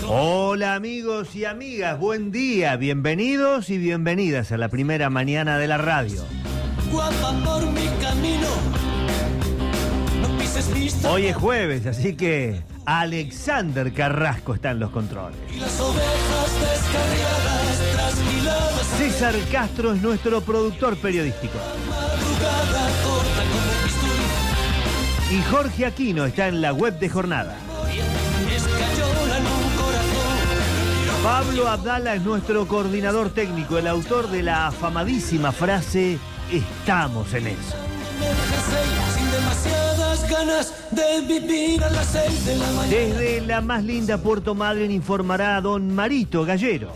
Hola amigos y amigas, buen día, bienvenidos y bienvenidas a la primera mañana de la radio. Guapa por mi camino, no pises mis... Hoy es jueves, así que Alexander Carrasco está en los controles. Y las ovejas descarriadas, trasquiladas. César Castro es nuestro productor periodístico. Madrugada corta como bisturí. Y Jorge Aquino está en la web de Jornada. Escayola en un corazón. Pablo Abdala es nuestro coordinador técnico, el autor de la afamadísima frase "Estamos en eso". Sin demasiadas ganas de vivir a las 6 de la mañana. Desde la más linda Puerto Madryn informará don Marito Gallero.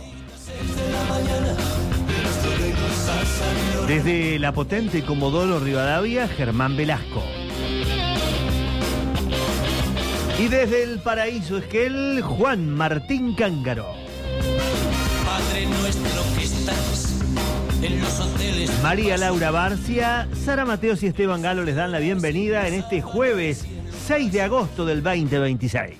Desde la potente Comodoro Rivadavia, Germán Velasco. Y desde el Paraíso Esquel, Juan Martín Cángaro. Padre nuestro que estás en los hoteles. María Laura Barcia, Sara Mateos y Esteban Galo les dan la bienvenida en este jueves 6 de agosto del 2026.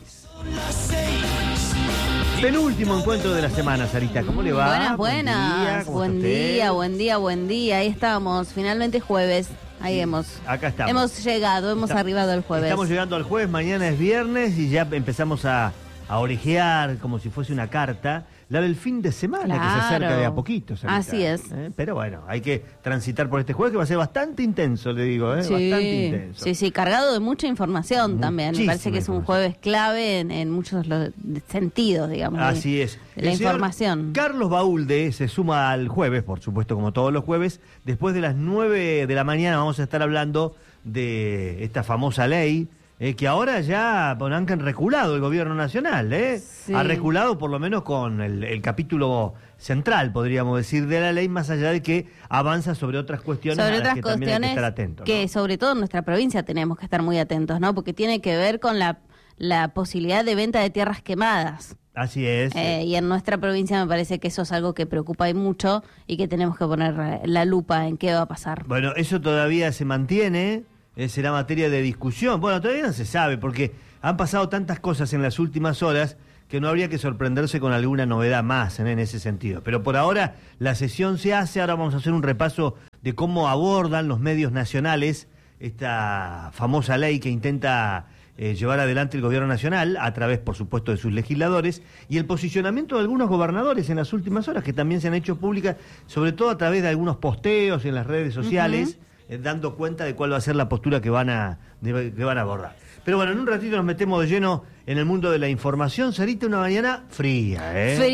Penúltimo encuentro de la semana, Sarita. ¿Cómo le va? Buenas. Buen día. Ahí estamos. Finalmente jueves. Ahí Acá estamos. Hemos llegado, hemos arribado el jueves. Estamos llegando al jueves, mañana es viernes y ya empezamos a orejear como si fuese una carta la del fin de semana, que se acerca de a poquito, Sarita. Así es. Pero bueno, hay que transitar por este jueves que va a ser bastante intenso, le digo, Sí. bastante intenso. Sí, cargado de mucha información también. Me parece que es un jueves clave en muchos los sentidos, digamos. Así es. De la información. Carlos Baúlde se suma al jueves, por supuesto, como todos los jueves. Después de las 9 de la mañana vamos a estar hablando de esta famosa ley, que ahora ya han reculado el gobierno nacional, Sí. Ha reculado por lo menos con el capítulo central, podríamos decir, de la ley, más allá de que avanza sobre otras cuestiones a las que también hay que estar atentos, ¿no? Que sobre todo en nuestra provincia tenemos que estar muy atentos, ¿no? Porque tiene que ver con la posibilidad de venta de tierras quemadas. Así es. Y en nuestra provincia me parece que eso es algo que preocupa y mucho y que tenemos que poner la lupa en qué va a pasar. Bueno, eso todavía se mantiene. Será materia de discusión. Bueno, todavía no se sabe porque han pasado tantas cosas en las últimas horas que no habría que sorprenderse con alguna novedad más en ese sentido. Pero por ahora la sesión se hace. Ahora vamos a hacer un repaso de cómo abordan los medios nacionales esta famosa ley que intenta llevar adelante el gobierno nacional a través, por supuesto, de sus legisladores, y el posicionamiento de algunos gobernadores en las últimas horas que también se han hecho públicas, sobre todo a través de algunos posteos en las redes sociales. Dando cuenta de cuál va a ser la postura que van a abordar. Pero bueno, en un ratito nos metemos de lleno en el mundo de la información. Sarita, una mañana fría,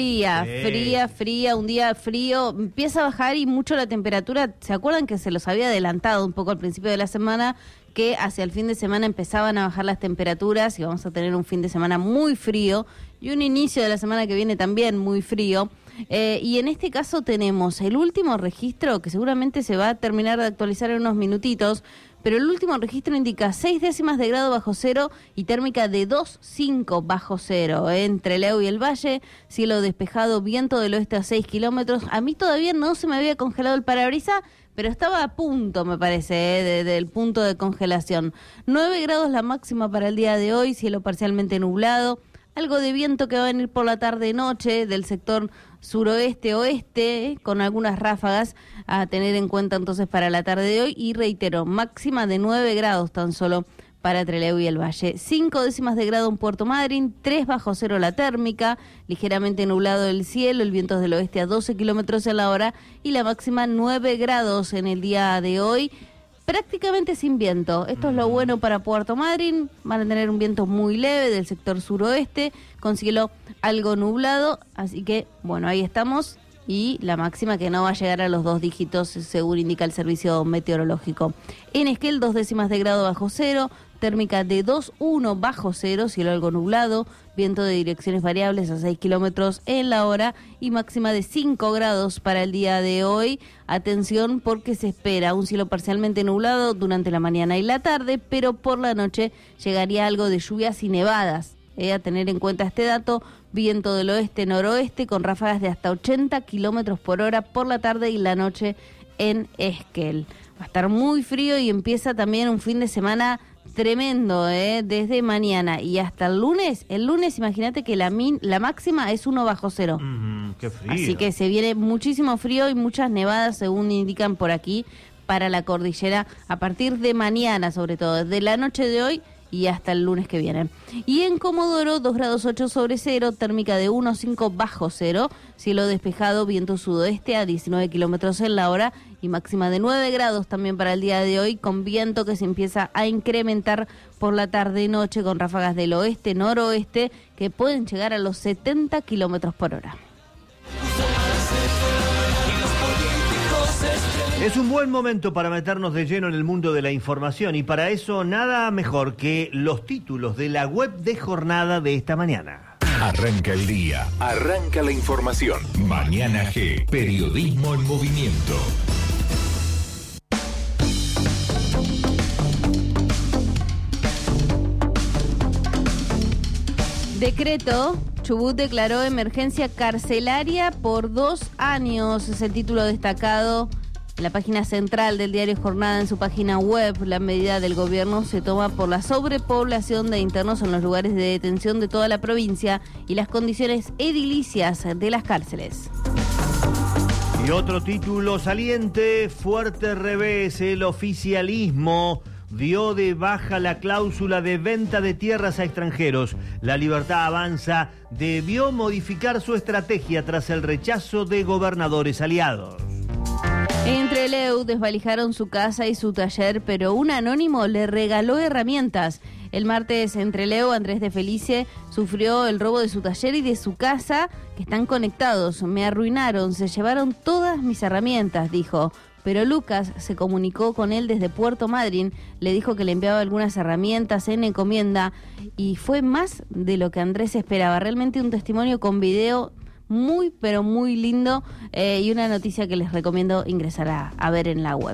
Fría, un día frío. Empieza a bajar y mucho la temperatura. ¿Se acuerdan que se los había adelantado un poco al principio de la semana? Que hacia el fin de semana empezaban a bajar las temperaturas y vamos a tener un fin de semana muy frío y un inicio de la semana que viene también muy frío. Y en este caso tenemos el último registro, que seguramente se va a terminar de actualizar en unos minutitos, pero el último registro indica 6 décimas de grado bajo cero y térmica de 2,5 bajo cero. Entre Trelew y el Valle, cielo despejado, viento del oeste a 6 kilómetros. A mí todavía no se me había congelado el parabrisas, pero estaba a punto, me parece, del punto de congelación. 9 grados la máxima para el día de hoy, cielo parcialmente nublado. Algo de viento que va a venir por la tarde-noche del sector suroeste-oeste, con algunas ráfagas a tener en cuenta entonces para la tarde de hoy. Y reitero, máxima de 9 grados tan solo para Trelew y el Valle. 5 décimas de grado en Puerto Madryn, 3 bajo cero la térmica, ligeramente nublado el cielo, el viento es del oeste a 12 kilómetros a la hora y la máxima 9 grados en el día de hoy. Prácticamente sin viento. Esto es lo bueno para Puerto Madryn. Van a tener un viento muy leve del sector suroeste, con cielo algo nublado. Así que, bueno, ahí estamos. Y la máxima que no va a llegar a los 2 dígitos, según indica el servicio meteorológico. En Esquel, 2 décimas de grado bajo cero. Térmica de 2,1 bajo cero, cielo algo nublado, viento de direcciones variables a 6 kilómetros en la hora y máxima de 5 grados para el día de hoy. Atención porque se espera un cielo parcialmente nublado durante la mañana y la tarde, pero por la noche llegaría algo de lluvias y nevadas. A tener en cuenta este dato, viento del oeste-noroeste con ráfagas de hasta 80 kilómetros por hora por la tarde y la noche en Esquel. Va a estar muy frío y empieza también un fin de semana tremendo, desde mañana y hasta el lunes. El lunes, imagínate que la máxima es 1 × 0. Qué frío. Así que se viene muchísimo frío y muchas nevadas, según indican por aquí, para la cordillera a partir de mañana, sobre todo, desde la noche de hoy y hasta el lunes que viene. Y en Comodoro, 2,8 grados sobre cero, térmica de 1,5 bajo cero, cielo despejado, viento sudoeste a 19 kilómetros en la hora y máxima de 9 grados también para el día de hoy, con viento que se empieza a incrementar por la tarde y noche con ráfagas del oeste-noroeste que pueden llegar a los 70 kilómetros por hora. Es un buen momento para meternos de lleno en el mundo de la información y para eso nada mejor que los títulos de la web de jornada de esta mañana. Arranca el día, arranca la información. Mañana G, periodismo en movimiento. Decreto. Chubut declaró emergencia carcelaria por 2 años. Es el título destacado en la página central del diario Jornada en su página web. La medida del gobierno se toma por la sobrepoblación de internos en los lugares de detención de toda la provincia y las condiciones edilicias de las cárceles. Y otro título saliente, fuerte revés, el oficialismo dio de baja la cláusula de venta de tierras a extranjeros. La Libertad Avanza debió modificar su estrategia tras el rechazo de gobernadores aliados. En Trelew desvalijaron su casa y su taller, pero un anónimo le regaló herramientas. El martes en Trelew, Andrés de Felice sufrió el robo de su taller y de su casa, que están conectados. Me arruinaron, se llevaron todas mis herramientas, dijo. Pero Lucas se comunicó con él desde Puerto Madryn, le dijo que le enviaba algunas herramientas en encomienda y fue más de lo que Andrés esperaba. Realmente un testimonio con video muy, pero muy lindo y una noticia que les recomiendo ingresar a ver en la web.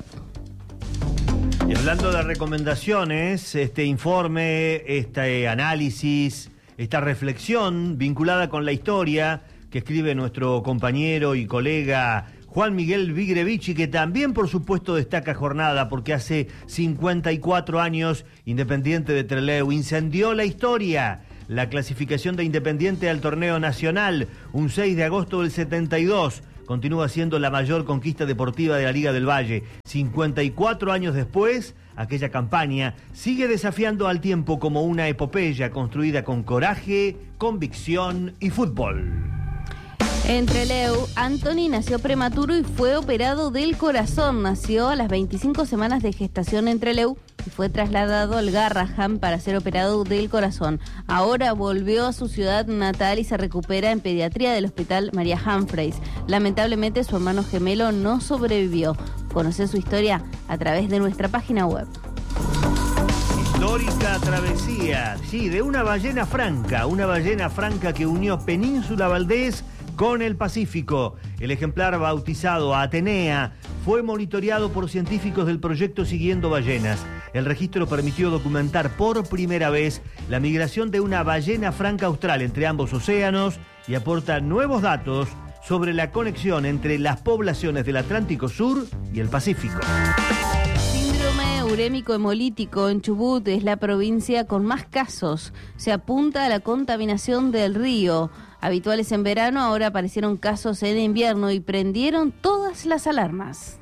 Y hablando de recomendaciones, este informe, este análisis, esta reflexión vinculada con la historia que escribe nuestro compañero y colega Juan Miguel Vigrevici, que también por supuesto destaca jornada porque hace 54 años Independiente de Trelew incendió la historia. La clasificación de Independiente al torneo nacional, un 6 de agosto del 72, continúa siendo la mayor conquista deportiva de la Liga del Valle. 54 años después, aquella campaña sigue desafiando al tiempo como una epopeya construida con coraje, convicción y fútbol. En Trelew, Anthony nació prematuro y fue operado del corazón. Nació a las 25 semanas de gestación en Trelew y fue trasladado al Garrahan para ser operado del corazón. Ahora volvió a su ciudad natal y se recupera en pediatría del Hospital María Humphreys. Lamentablemente su hermano gemelo no sobrevivió. Conoce su historia a través de nuestra página web. Histórica travesía, sí, de una ballena franca que unió Península Valdés con el Pacífico. El ejemplar bautizado Atenea fue monitoreado por científicos del proyecto Siguiendo Ballenas. El registro permitió documentar por primera vez la migración de una ballena franca austral entre ambos océanos y aporta nuevos datos sobre la conexión entre las poblaciones del Atlántico Sur y el Pacífico. Síndrome urémico hemolítico en Chubut es la provincia con más casos. Se apunta a la contaminación del río. Habituales en verano, ahora aparecieron casos en invierno y prendieron todas las alarmas.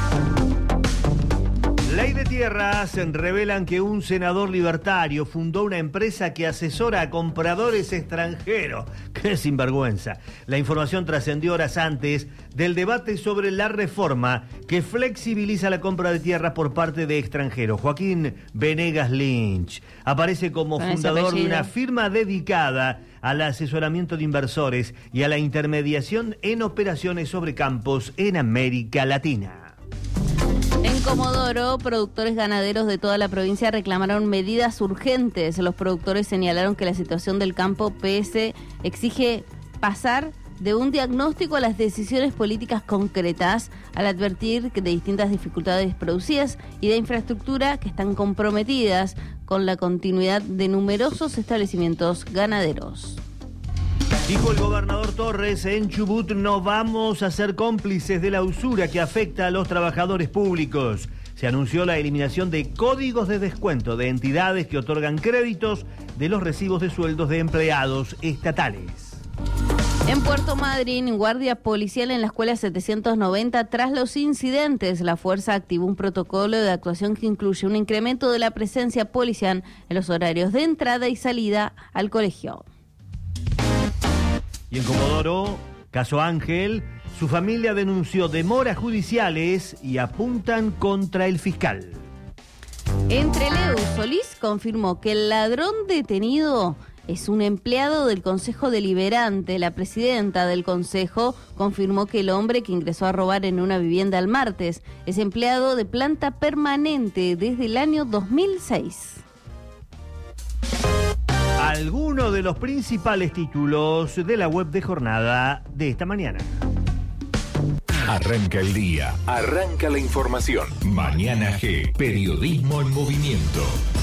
Ley de Tierras revelan que un senador libertario fundó una empresa que asesora a compradores extranjeros. ¡Qué sinvergüenza! La información trascendió horas antes del debate sobre la reforma que flexibiliza la compra de tierras por parte de extranjeros. Joaquín Venegas Lynch aparece como fundador de una firma dedicada al asesoramiento de inversores y a la intermediación en operaciones sobre campos en América Latina. En Comodoro, productores ganaderos de toda la provincia reclamaron medidas urgentes. Los productores señalaron que la situación del campo PS exige pasar de un diagnóstico a las decisiones políticas concretas, al advertir de distintas dificultades producidas y de infraestructura que están comprometidas con la continuidad de numerosos establecimientos ganaderos. Dijo el gobernador Torres, en Chubut no vamos a ser cómplices de la usura que afecta a los trabajadores públicos. se anunció la eliminación de códigos de descuento de entidades que otorgan créditos de los recibos de sueldos de empleados estatales. En Puerto Madryn, guardia policial en la escuela 790. Tras los incidentes, la fuerza activó un protocolo de actuación que incluye un incremento de la presencia policial en los horarios de entrada y salida al colegio. Y en Comodoro, caso Ángel, su familia denunció demoras judiciales y apuntan contra el fiscal. Entre Leu, Solís confirmó que el ladrón detenido es un empleado del Consejo Deliberante. La presidenta del Consejo confirmó que el hombre que ingresó a robar en una vivienda el martes es empleado de planta permanente desde el año 2006. Algunos de los principales títulos de la web de Jornada de esta mañana. Arranca el día, arranca la información. Mañana G, periodismo en movimiento.